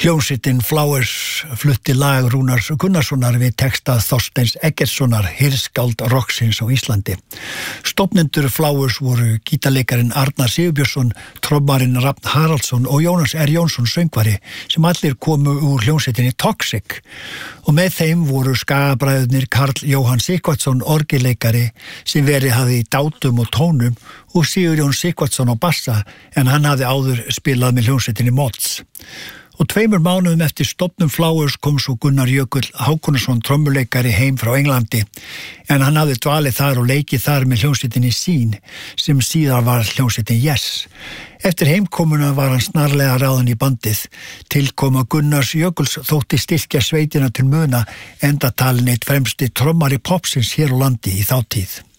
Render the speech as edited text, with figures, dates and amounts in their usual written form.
Hljómsveitin Flowers flutti lag Rúnars Gunnarssonar við texta Þorsteins Eggertssonar, hirskáld rocksins á Íslandi. Stofnendur Flowers voru gítarleikarin Arnar Sigurbjörnsson, trommarinn Rafn Haraldsson og Jónas R. Jónsson söngvari sem allir komu úr hljómsveitinni Toxic. Og með þeim voru skagabræðurnir Karl Jóhann Sighvatsson, orgelleikari sem verið hafði í dátum og tónum og Sigurjón Sighvatsson á bassa en hann hafði áður spilað með hljómsveitinni Mods. Og 2 mánuðum eftir stofnun Flowers kom svo Gunnar Jökull Hákonarson trommuleikari heim frá Englandi en hann hafði dvalið þar og leikið þar með hljómsveitinni Sín sem síðar var hljómsveitin Yes. Eftir heimkomuna var hann snarlega ráðinn í bandið. Tilkoma Gunnars Jökuls þótti styrkja sveitina til muna enda talin eitt fremsti trommari popsins hér á landi í þá tíð.